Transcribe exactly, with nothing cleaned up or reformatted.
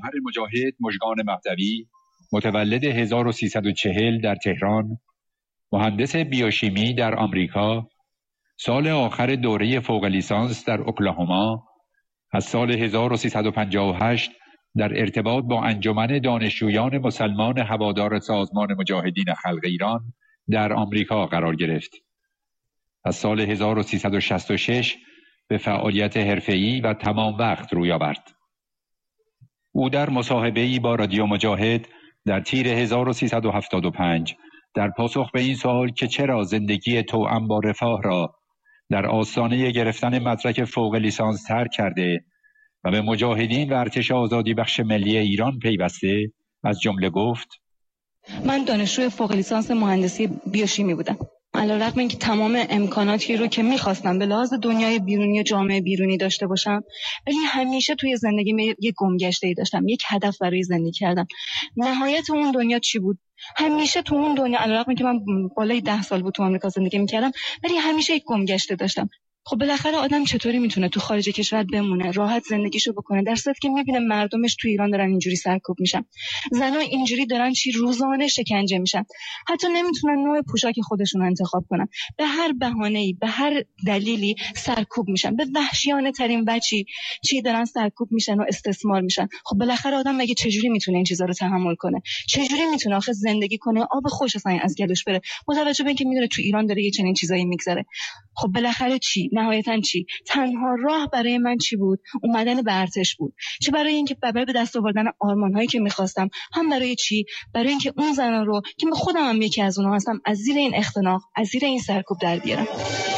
خواهر مجاهد مژگان مهدوی متولد هزار و سیصد و چهل در تهران، مهندس بیوشیمی در آمریکا، سال آخر دوره فوق لیسانس در اوکلاهوما، از سال هزار و سیصد و پنجاه و هشت در ارتباط با انجمن دانشجویان مسلمان هوادار سازمان مجاهدین خلق ایران در آمریکا قرار گرفت. از سال هزار و سیصد و شصت و شش به فعالیت حرفه‌ای و تمام وقت روی آورد. او در مصاحبه‌ای با رادیو مجاهد در تیر هزار و سیصد و هفتاد و پنج در پاسخ به این سوال که چرا زندگی توأم با رفاه را در آستانه گرفتن مدرک فوق لیسانس ترک کرده و به مجاهدین و ارتش آزادی بخش ملی ایران پیوسته، از جمله گفت: من دانشجوی فوق لیسانس مهندسی بیوشیمی بودم. علیرغم اینکه تمام امکاناتی رو که می‌خواستم به لحاظ دنیای بیرونی جامعه بیرونی داشته باشم، ولی همیشه توی زندگیم یک گمگشته‌ای داشتم، یک هدف برای زندگی کردم. نهایت اون دنیا چی بود؟ همیشه تو اون دنیا، علیرغم اینکه من بالای ده سال بود تو آمریکا زندگی می‌کردم، ولی همیشه یک گمگشته داشتم. خب بالاخره آدم چطوری میتونه تو خارج کشور بمونه، راحت زندگیشو بکنه، در صورتی که میبینه مردمش تو ایران دارن اینجوری سرکوب میشن، زنا اینجوری دارن چی روزانه شکنجه میشن، حتی نمیتونن نوع پوشاک خودشون رو انتخاب کنن، به هر بهانه‌ای، به هر دلیلی سرکوب میشن، به وحشیانه ترین وجهی چی دارن سرکوب میشن و استثمار میشن. خب بالاخره آدم مگه چجوری میتونه این چیزا رو تحمل کنه؟ چجوری میتونه آخه زندگی کنه، آب خوش اصلا از گلوش بره، با توجه به اینکه میدونه تو ایران داره یه چنین چیزایی میگذره؟ خب بالاخره چی؟ نهایتاً چی؟ تنها راه برای من چی بود؟ اومدن به ارتش بود. چه برای اینکه برای به دست آوردن آرمان‌هایی که می‌خواستم، هم برای چی؟ برای اینکه اون زنا رو که خودم هم یکی از اونها هستم، از زیر این اختناق، از زیر این سرکوب در بیارم.